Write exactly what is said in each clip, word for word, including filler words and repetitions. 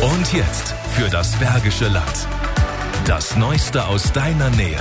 Und jetzt für das Bergische Land. Das Neueste aus deiner Nähe.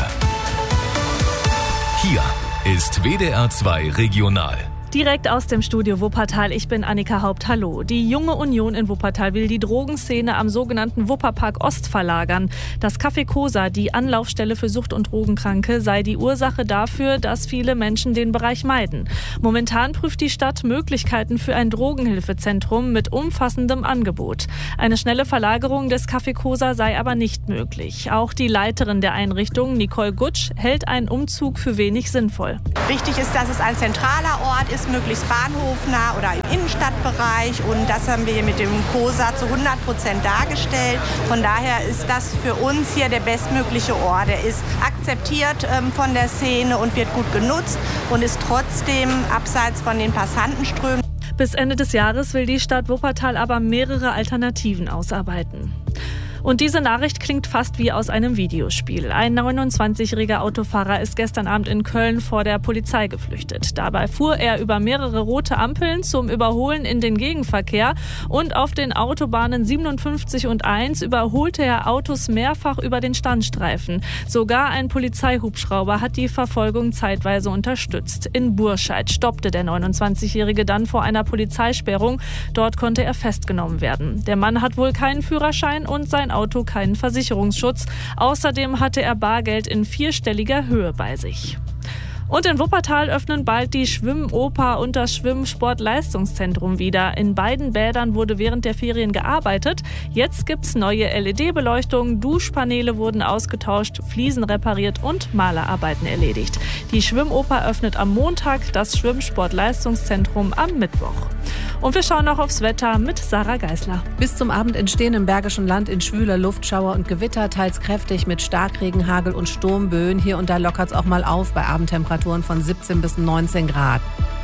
Hier ist W D R zwei Regional. Direkt aus dem Studio Wuppertal, ich bin Annika Haupt, hallo. Die Junge Union in Wuppertal will die Drogenszene am sogenannten Wupperpark Ost verlagern. Das Café Cosa, die Anlaufstelle für Sucht- und Drogenkranke, sei die Ursache dafür, dass viele Menschen den Bereich meiden. Momentan prüft die Stadt Möglichkeiten für ein Drogenhilfezentrum mit umfassendem Angebot. Eine schnelle Verlagerung des Café Cosa sei aber nicht möglich. Auch die Leiterin der Einrichtung, Nicole Gutsch, hält einen Umzug für wenig sinnvoll. Wichtig ist, dass es ein zentraler Ort ist, möglichst bahnhofnah oder im Innenstadtbereich, und das haben wir hier mit dem Cosa zu hundert Prozent dargestellt. Von daher ist das für uns hier der bestmögliche Ort. Er ist akzeptiert ähm, von der Szene und wird gut genutzt und ist trotzdem abseits von den Passantenströmen. Bis Ende des Jahres will die Stadt Wuppertal aber mehrere Alternativen ausarbeiten. Und diese Nachricht klingt fast wie aus einem Videospiel. Ein neunundzwanzigjähriger Autofahrer ist gestern Abend in Köln vor der Polizei geflüchtet. Dabei fuhr er über mehrere rote Ampeln zum Überholen in den Gegenverkehr und auf den Autobahnen siebenundfünfzig und eins überholte er Autos mehrfach über den Standstreifen. Sogar ein Polizeihubschrauber hat die Verfolgung zeitweise unterstützt. In Burscheid stoppte der neunundzwanzigjährige dann vor einer Polizeisperrung. Dort konnte er festgenommen werden. Der Mann hat wohl keinen Führerschein und sein Auto keinen Versicherungsschutz. Außerdem hatte er Bargeld in vierstelliger Höhe bei sich. Und in Wuppertal öffnen bald die Schwimmoper und das Schwimmsportleistungszentrum wieder. In beiden Bädern wurde während der Ferien gearbeitet. Jetzt gibt's neue L E D-Beleuchtung, Duschpaneele wurden ausgetauscht, Fliesen repariert und Malerarbeiten erledigt. Die Schwimmoper öffnet am Montag, das Schwimmsportleistungszentrum am Mittwoch. Und wir schauen noch aufs Wetter mit Sarah Geisler. Bis zum Abend entstehen im Bergischen Land in schwüler Luft Schauer und Gewitter, teils kräftig mit Starkregen, Hagel und Sturmböen. Hier und da lockert's auch mal auf bei Abendtemperaturen von siebzehn bis neunzehn Grad.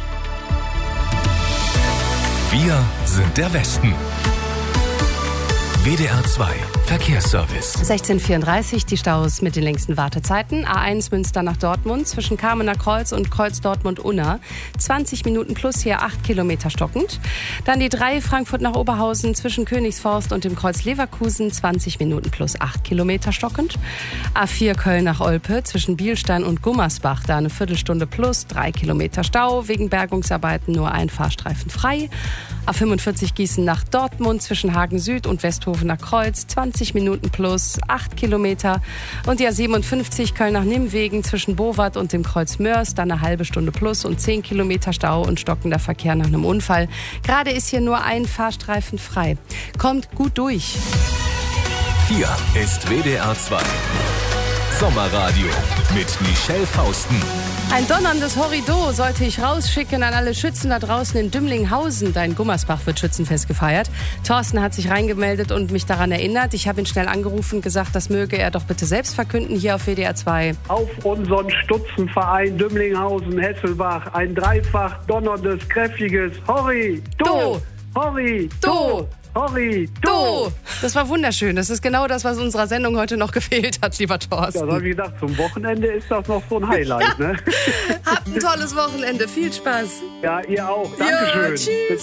Wir sind der Westen. W D R zwei Verkehrsservice. sechzehn Uhr vierunddreißig, die Staus mit den längsten Wartezeiten. A eins Münster nach Dortmund zwischen Kamener Kreuz und Kreuz Dortmund-Unna. zwanzig Minuten plus, hier acht Kilometer stockend. Dann die drei Frankfurt nach Oberhausen zwischen Königsforst und dem Kreuz Leverkusen. zwanzig Minuten plus, acht Kilometer stockend. A vier Köln nach Olpe zwischen Bielstein und Gummersbach. Da eine Viertelstunde plus, drei Kilometer Stau. Wegen Bergungsarbeiten nur ein Fahrstreifen frei. A fünfundvierzig Gießen nach Dortmund zwischen Hagen Süd und Westhofener Kreuz. zwanzig Minuten plus, acht Kilometer. Und die A siebenundfünfzig Köln nach Nimwegen zwischen Bowat und dem Kreuz Mörs. Dann eine halbe Stunde plus und zehn Kilometer Stau und stockender Verkehr nach einem Unfall. Gerade ist hier nur ein Fahrstreifen frei. Kommt gut durch. Hier ist W D R zwei Sommerradio mit Michelle Fausten. Ein donnerndes Horrido sollte ich rausschicken an alle Schützen da draußen in Dümlinghausen. Da in Gummersbach wird Schützenfest gefeiert. Thorsten hat sich reingemeldet und mich daran erinnert. Ich habe ihn schnell angerufen und gesagt, das möge er doch bitte selbst verkünden hier auf W D R zwei. Auf unseren Stutzenverein Dümlinghausen, Hesselbach, ein dreifach donnerndes, kräftiges Horri, Do, Horri, Do, Horri, Do. Das war wunderschön. Das ist genau das, was unserer Sendung heute noch gefehlt hat, lieber Thorsten. Ja, wie gesagt, zum Wochenende ist das noch so ein Highlight. Ne? Habt ein tolles Wochenende. Viel Spaß. Ja, ihr auch. Dankeschön. Ja, tschüss. Bis